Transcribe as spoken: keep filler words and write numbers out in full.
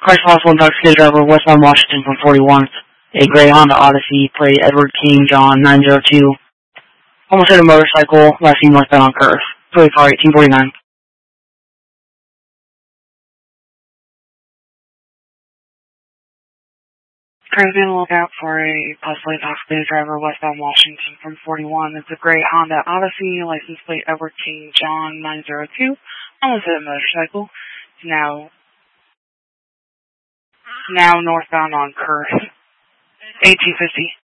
Christ possible intoxicated driver westbound Washington from forty-one. A gray Honda Odyssey, plate Edward King John nine zero two. Almost hit a motorcycle, last seen northbound on Curve. Three car eighteen forty-nine. Curve be on the lookout for a possibly intoxicated driver westbound Washington from forty-one. It's a gray Honda Odyssey, license plate Edward King John nine zero two. Almost hit a motorcycle. It's now now northbound on Curve. eighteen fifty.